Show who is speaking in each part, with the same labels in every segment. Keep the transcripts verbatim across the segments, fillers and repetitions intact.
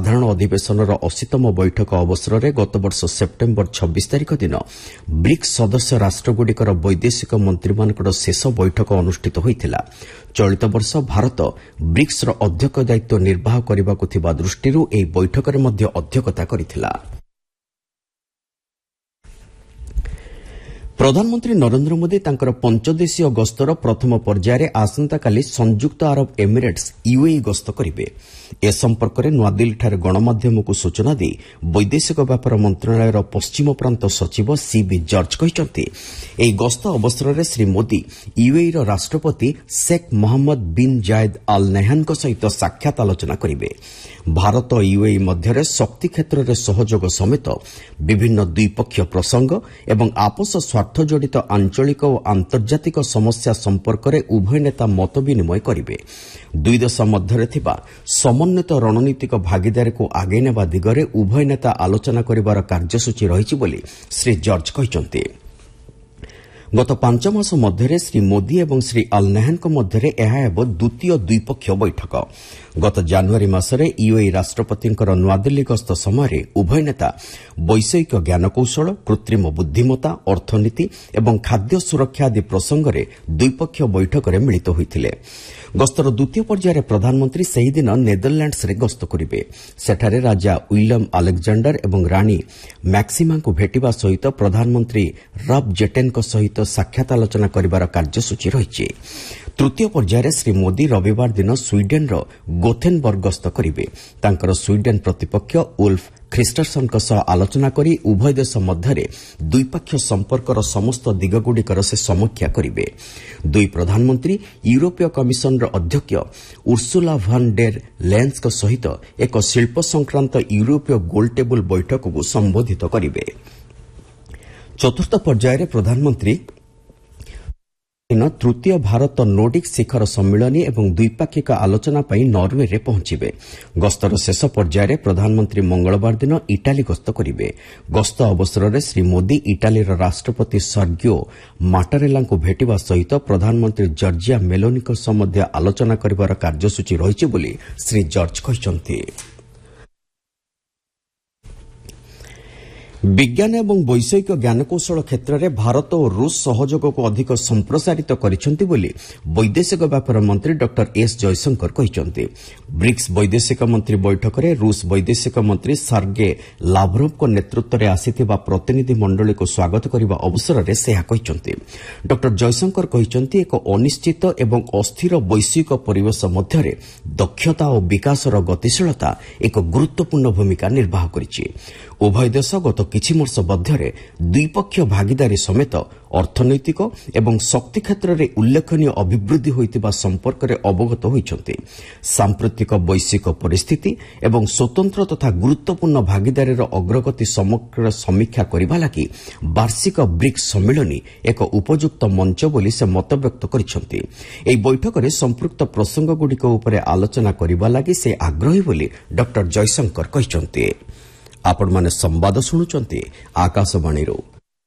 Speaker 1: ସାଧାରଣ ଅଧିବେଶନର ଅଶୀତମ ବୈଠକ ଅବସରରେ ଗତବର୍ଷ ସେପ୍ଟେମ୍ବର ଛବିଶ ତାରିଖ ଦିନ ବ୍ରିକ୍ସ ସଦସ୍ୟ ରାଷ୍ଟ୍ରଗୁଡ଼ିକର ବୈଦେଶିକ ମନ୍ତ୍ରୀମାନଙ୍କର ଶେଷ ବୈଠକ ଅନୁଷ୍ଠିତ ହୋଇଥିଲା। ଚଳିତ ବର୍ଷ ଭାରତ ବ୍ରିକ୍ସର ଅଧ୍ୟକ୍ଷ ଦାୟିତ୍ୱ ନିର୍ବାହ କରିବାକୁ ଥିବା ଦୃଷ୍ଟିରୁ ଏହି ବୈଠକରେ ମଧ୍ୟ ଅଧ୍ୟକ୍ଷତା କରିଥିଲା। ପ୍ରଧାନମନ୍ତ୍ରୀ ନରେନ୍ଦ୍ର ମୋଦି ତାଙ୍କର ପଞ୍ଚଦେଶୀୟ ଗସ୍ତର ପ୍ରଥମ ପର୍ଯ୍ୟାୟରେ ଆସନ୍ତାକାଲି ସଂଯୁକ୍ତ ଆରବ ଏମିରେଟ୍ସ ୟୁଏଇ ଗସ୍ତ କରିବେ। ଏ ସମ୍ପର୍କରେ ନୂଆଦିଲ୍ଲୀଠାରେ ଗଣମାଧ୍ୟମକୁ ସୂଚନା ଦେଇ ବୈଦେଶିକ ବ୍ୟାପାର ମନ୍ତ୍ରଣାଳୟର ପଶ୍ଚିମ ପ୍ରାନ୍ତ ସଚିବ ସିବି ଜର୍ଜ କହିଛନ୍ତି, ଏହି ଗସ୍ତ ଅବସରରେ ଶ୍ରୀ ମୋଦି ୟୁଏଇର ରାଷ୍ଟ୍ରପତି Sheikh Mohammed bin Zayed all ନାହ୍ୟାନ୍ଙ୍କ ସହିତ ସାକ୍ଷାତ ଆଲୋଚନା କରିବେ। ଭାରତ ୟୁଏଇ ମଧ୍ୟରେ ଶକ୍ତି କ୍ଷେତ୍ରରେ ସହଯୋଗ ସମେତ ବିଭିନ୍ନ ଦ୍ୱିପକ୍ଷୀୟ ପ୍ରସଙ୍ଗ ଏବଂ ଆପୋଷ ସ୍ୱାର୍ଥ ଜଡ଼ିତ ଆଞ୍ଚଳିକ ଓ ଆନ୍ତର୍ଜାତିକ ସମସ୍ୟା ସମ୍ପର୍କରେ ଉଭୟ ନେତା ମତ ବିନିମୟ କରିବେ। ଦୁଇ ଦେଶ ମଧ୍ୟରେ ଥିବା ସମନ୍ୱିତ ରଣନୀତିକ ଭାଗିଦାରୀକୁ ଆଗେଇ ନେବା ଦିଗରେ ଉଭୟ ନେତା ଆଲୋଚନା କରିବାର କାର୍ଯ୍ୟସୂଚୀ ରହିଛି ବୋଲି ଶ୍ରୀ ଜର୍ଜ କହିଛନ୍ତି। ଗତ ପାଞ୍ଚ ମାସ ମଧ୍ୟରେ ଶ୍ରୀ ମୋଦି ଏବଂ ଶ୍ରୀ ଆଲ୍ ନାହ୍ୟାନ୍ଙ୍କ ମଧ୍ୟରେ ଏହା ହେବ ଦ୍ୱିତୀୟ ଦ୍ୱିପକ୍ଷୀୟ ବୈଠକ। ଗତ ଜାନୁଆରୀ ମାସରେ ୟୁଏଇ ରାଷ୍ଟ୍ରପତିଙ୍କର ନୂଆଦିଲ୍ଲୀ ଗସ୍ତ ସମୟରେ ଉଭୟ ନେତା ବୈଷୟିକ ଜ୍ଞାନକୌଶଳ, କୃତ୍ରିମ ବୁଦ୍ଧିମତ୍ତା, ଅର୍ଥନୀତି ଏବଂ ଖାଦ୍ୟ ସୁରକ୍ଷା ଆଦି ପ୍ରସଙ୍ଗରେ ଦ୍ୱିପକ୍ଷୀୟ ବୈଠକରେ ମିଳିତ ହୋଇଥିଲେ। ଗସ୍ତର ଦ୍ୱିତୀୟ ପର୍ଯ୍ୟାୟରେ ପ୍ରଧାନମନ୍ତ୍ରୀ ସେହିଦିନ ନେଦରଲ୍ୟାଣ୍ଡସରେ ଗସ୍ତ କରିବେ। ସେଠାରେ ରାଜା ୱିଲିୟମ୍ ଆଲେକ୍ଜାଣ୍ଡାର ଏବଂ ରାଣୀ ମ୍ୟାକ୍ସିମାଙ୍କୁ ଭେଟିବା ସହିତ ପ୍ରଧାନମନ୍ତ୍ରୀ ରବ୍ ଜେଟେନ୍ଙ୍କ ସହିତ ସାକ୍ଷାତ ଆଲୋଚନା କରିବାର କାର୍ଯ୍ୟସୂଚୀ ରହିଛି। ତୃତୀୟ ପର୍ଯ୍ୟାୟରେ ଶ୍ରୀ ମୋଦି ରବିବାର ଦିନ ସ୍ୱିଡେନ୍ର ଗୋଥେନବର୍ଗ ଗସ୍ତ କରିବେ। ତାଙ୍କର ସ୍ୱିଡେନ୍ ପ୍ରତିପକ୍ଷ ଉଲ୍ଫ ଖ୍ରୀଷ୍ଟର୍ସନ୍ଙ୍କ ସହ ଆଲୋଚନା କରି ଉଭୟ ଦେଶ ମଧ୍ୟରେ ଦ୍ୱିପକ୍ଷୀୟ ସମ୍ପର୍କର ସମସ୍ତ ଦିଗଗୁଡ଼ିକର ସେ ସମୀକ୍ଷା କରିବେ। ଦୁଇ ପ୍ରଧାନମନ୍ତ୍ରୀ ୟୁରୋପୀୟ କମିଶନର ଅଧ୍ୟକ୍ଷ ଉର୍ସୁଲା ଭନ୍ ଡେର୍ ଲେନ୍ସଙ୍କ ସହିତ ଏକ ଶିଳ୍ପ ସଂକ୍ରାନ୍ତ ୟୁରୋପୀୟ ଗୋଲଟେବୁଲ୍ ବୈଠକକୁ ସମ୍ବୋଧିତ କରିବେ। ଚତୁର୍ଥ ପର୍ଯ୍ୟାୟରେ ପ୍ରଧାନମନ୍ତ୍ରୀ ତୃତୀୟ ଭାରତ ନୋର୍ଡିକ୍ ଶିଖର ସମ୍ମିଳନୀ ଏବଂ ଦ୍ୱିପାକ୍ଷିକ ଆଲୋଚନା ପାଇଁ ନରୱେରେ ପହଞ୍ଚିବେ। ଗସ୍ତର ଶେଷ ପର୍ଯ୍ୟାୟରେ ପ୍ରଧାନମନ୍ତ୍ରୀ ମଙ୍ଗଳବାର ଦିନ ଇଟାଲୀ ଗସ୍ତ କରିବେ। ଗସ୍ତ ଅବସରରେ ଶ୍ରୀ ମୋଦି ଇଟାଲୀର ରାଷ୍ଟ୍ରପତି ସର୍ଗିଓ ମାଟାରେଲାଙ୍କୁ ଭେଟିବା ସହିତ ପ୍ରଧାନମନ୍ତ୍ରୀ ଜର୍ଜିଆ ମେଲୋନିଙ୍କ ସହ ମଧ୍ୟ ଆଲୋଚନା କରିବାର କାର୍ଯ୍ୟସୂଚୀ ରହିଛି ବୋଲି ଶ୍ରୀ ଜର୍ଜ କହିଛନ୍ତି। ବିଜ୍ଞାନ ଏବଂ ବୈଷୟିକ ଜ୍ଞାନକୌଶଳ କ୍ଷେତ୍ରରେ ଭାରତ ଓ ରୁଷ ସହଯୋଗକୁ ଅଧିକ ସମ୍ପ୍ରସାରିତ କରିଛନ୍ତି ବୋଲି ବୈଦେଶିକ ବ୍ୟାପାର ମନ୍ତ୍ରୀ ଡକ୍ଟର ଏସ୍ ଜୟଶଙ୍କର କହିଛନ୍ତି। ବ୍ରିକ୍ସ ବୈଦେଶିକ ମନ୍ତ୍ରୀ ବୈଠକରେ ରୁଷ ବୈଦେଶିକ ମନ୍ତ୍ରୀ ସାର୍ଗେ ଲାଭ୍ରୋଭ୍ଙ୍କ ନେତୃତ୍ୱରେ ଆସିଥିବା ପ୍ରତିନିଧି ମଣ୍ଡଳୀକୁ ସ୍ୱାଗତ କରିବା ଅବସରରେ ସେ ଏହା କହିଛନ୍ତି। ଡକ୍ଟର ଜୟଶଙ୍କର କହିଛନ୍ତି, ଏକ ଅନିଶ୍ଚିତ ଏବଂ ଅସ୍ଥିର ବୈଶ୍ୱିକ ପରିବେଶ ମଧ୍ୟରେ ଦକ୍ଷତା ଓ ବିକାଶର ଗତିଶୀଳତା ଏକ ଗୁରୁତ୍ୱପୂର୍ଣ୍ଣ ଭୂମିକା ନିର୍ବାହ କରିଛି। ଉଭୟ ଦେଶ ଗତ କିଛି ବର୍ଷ ମଧ୍ୟରେ ଦ୍ୱିପକ୍ଷୀୟ ଭାଗିଦାରୀ ସମେତ ଅର୍ଥନୈତିକ ଏବଂ ଶକ୍ତି କ୍ଷେତ୍ରରେ ଉଲ୍ଲେଖନୀୟ ଅଭିବୃଦ୍ଧି ହୋଇଥିବା ସମ୍ପର୍କରେ ଅବଗତ ହୋଇଛନ୍ତି। ସାମ୍ପ୍ରତିକ ବୈଶ୍ୱିକ ପରିସ୍ଥିତି ଏବଂ ସ୍ୱତନ୍ତ୍ର ତଥା ଗୁରୁତ୍ୱପୂର୍ଣ୍ଣ ଭାଗିଦାରୀର ଅଗ୍ରଗତି ସମଗ୍ର ସମୀକ୍ଷା କରିବା ଲାଗି ବାର୍ଷିକ ବ୍ରିକ୍ସ ସମ୍ମିଳନୀ ଏକ ଉପଯୁକ୍ତ ମଞ୍ଚ ବୋଲି ସେ ମତବ୍ୟକ୍ତ କରିଛନ୍ତି। ଏହି ବୈଠକରେ ସମ୍ପୃକ୍ତ ପ୍ରସଙ୍ଗଗୁଡ଼ିକ ଉପରେ ଆଲୋଚନା କରିବା ଲାଗି ସେ ଆଗ୍ରହୀ ବୋଲି ଡକ୍ଟର ଜୟଶଙ୍କର କହିଛନ୍ତି। ଆପଣମାନେ ସମ୍ବାଦ ଶୁଣୁଛନ୍ତି ଆକାଶବାଣୀରୁ।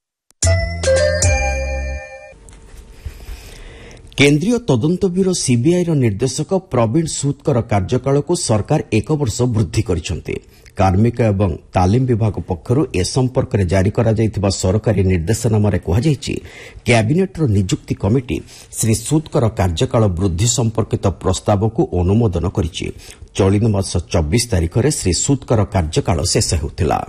Speaker 1: କେନ୍ଦ୍ରୀୟ ତଦନ୍ତ ବ୍ୟୁରୋ ସିବିଆଇର ନିର୍ଦ୍ଦେଶକ ପ୍ରବୀଣ ସୁଦ୍ଙ୍କର କାର୍ଯ୍ୟକାଳକୁ ସରକାର ଏକ ବର୍ଷ ବୃଦ୍ଧି କରିଛନ୍ତି। କାର୍ମିକ ଏବଂ ତାଲିମ ବିଭାଗ ପକ୍ଷରୁ ଏ ସମ୍ପର୍କରେ ଜାରି କରାଯାଇଥିବା ସରକାରୀ ନିର୍ଦ୍ଦେଶନାମାରେ କୁହାଯାଇଛି, କ୍ୟାବିନେଟ୍ର ନିଯୁକ୍ତି କମିଟି ଶ୍ରୀ ସୁଦ୍ଙ୍କର କାର୍ଯ୍ୟକାଳ ବୃଦ୍ଧି ସମ୍ପର୍କିତ ପ୍ରସ୍ତାବକୁ ଅନୁମୋଦନ କରିଛି। ଚଳିତ ମାସ ଚବିଶ ତାରିଖରେ ଶ୍ରୀ ସୁଦ୍ଙ୍କର କାର୍ଯ୍ୟକାଳ ଶେଷ ହେଉଥିଲା।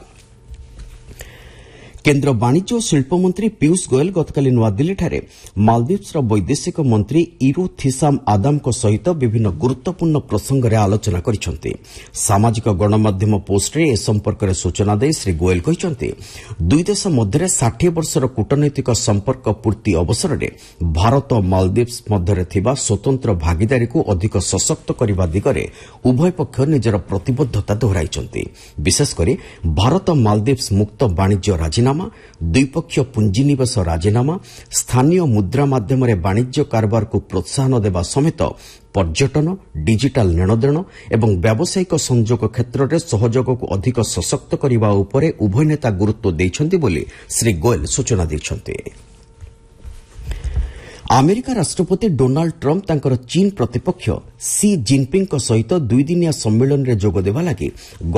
Speaker 1: କେନ୍ଦ୍ର ବାଣିଜ୍ୟ ଓ ଶିଳ୍ପ ମନ୍ତ୍ରୀ ପୀୟୁଷ ଗୋୟଲ ଗତକାଲି ନୂଆଦିଲ୍ଲୀଠାରେ ମାଲଦୀପ୍ସର ବୈଦେଶିକ ମନ୍ତ୍ରୀ ଇରୁ ଥିସାମ୍ ଆଦାମଙ୍କ ସହିତ ବିଭିନ୍ନ ଗୁରୁତ୍ୱପୂର୍ଣ୍ଣ ପ୍ରସଙ୍ଗରେ ଆଲୋଚନା କରିଛନ୍ତି। ସାମାଜିକ ଗଣମାଧ୍ୟମ ପୋଷ୍ଟରେ ଏ ସମ୍ପର୍କରେ ସୂଚନା ଦେଇ ଶ୍ରୀ ଗୋୟଲ କହିଛନ୍ତି, ଦୁଇ ଦେଶ ମଧ୍ୟରେ ଷାଠିଏ ବର୍ଷର କୂଟନୈତିକ ସମ୍ପର୍କ ପୂର୍ତ୍ତି ଅବସରରେ ଭାରତ ଓ ମାଲଦୀପ୍ସ ମଧ୍ୟରେ ଥିବା ସ୍ୱତନ୍ତ୍ର ଭାଗିଦାରୀକୁ ଅଧିକ ସଶକ୍ତ କରିବା ଦିଗରେ ଉଭୟ ପକ୍ଷ ନିଜର ପ୍ରତିବଦ୍ଧତା ଦୋହରାଇଛନ୍ତି। ବିଶେଷକରି ଭାରତ ମାଲଦୀପ୍ସ ମୁକ୍ତ ବାଣିଜ୍ୟ ରାଜିନାମା, ଦ୍ୱିପକ୍ଷୀୟ ପୁଞ୍ଜିନିବେଶ ରାଜିନାମା, ସ୍ଥାନୀୟ ମୁଦ୍ରା ମାଧ୍ୟମରେ ବାଣିଜ୍ୟ କାରବାରକୁ ପ୍ରୋତ୍ସାହନ ଦେବା ସମେତ ପର୍ଯ୍ୟଟନ, ଡିଜିଟାଲ ନେଣଦେଣ ଏବଂ ବ୍ୟାବସାୟିକ ସଂଯୋଗ କ୍ଷେତ୍ରରେ ସହଯୋଗକୁ ଅଧିକ ସଶକ୍ତ କରିବା ଉପରେ ଉଭୟ ନେତା ଗୁରୁତ୍ୱ ଦେଇଛନ୍ତି ବୋଲି ଶ୍ରୀ ଗୋୟଲ ସୂଚନା ଦେଇଛନ୍ତି। ଆମେରିକା ରାଷ୍ଟ୍ରପତି ଡୋନାଲ୍ଡ ଟ୍ରମ୍ପ ତାଙ୍କର ଚୀନ ପ୍ରତିପକ୍ଷ ସି ଜିନ୍ପିଙ୍ଗ୍ଙ୍କ ସହିତ ଦୁଇଦିନିଆ ସମ୍ମିଳନୀରେ ଯୋଗ ଦେବା ଲାଗି